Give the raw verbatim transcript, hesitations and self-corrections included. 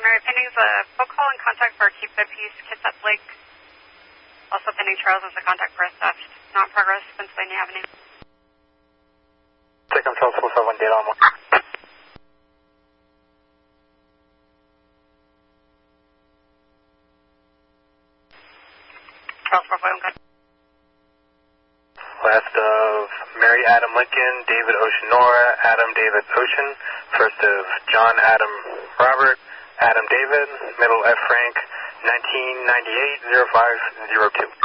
Mary pending is a book call and contact for Keep the Peace, Kitsap Lake. Also pending Charles as a contact for a theft. Not progress, Pennsylvania Avenue. Take on Charles four five one data on one. Charles four five one, good. Last of Mary Adam Lincoln, David Ocean Nora, Adam David Ocean. First of John Adam Robert, Adam David, middle F Frank, nineteen ninety-eight, oh five oh two.